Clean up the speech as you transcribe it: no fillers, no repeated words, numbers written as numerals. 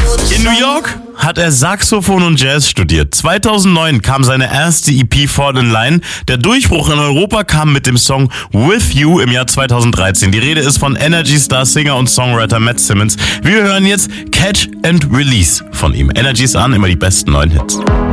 In New York hat er Saxophon und Jazz studiert. 2009 kam seine erste EP Fall in Line. Der Durchbruch in Europa kam mit dem Song With You im Jahr 2013. Die Rede ist von Energy Star Singer und Songwriter Matt Simmons. Wir hören jetzt Catch and Release von ihm. Energy ist an, immer die besten neuen Hits.